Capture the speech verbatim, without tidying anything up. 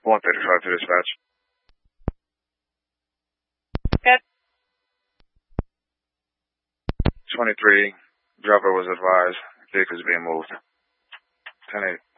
one thirty-five to dispatch. Good. twenty-three, driver was advised, vehicles being moved. ten eight.